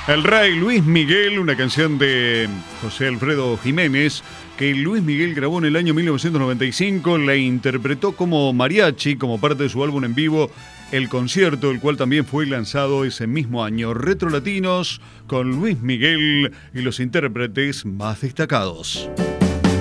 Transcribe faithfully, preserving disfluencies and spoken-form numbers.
El Rey, Luis Miguel, una canción de José Alfredo Jiménez, que Luis Miguel grabó en el año mil novecientos noventa y cinco, la interpretó como mariachi, como parte de su álbum en vivo, El Concierto, el cual también fue lanzado ese mismo año. Retro Latinos con Luis Miguel y los intérpretes más destacados.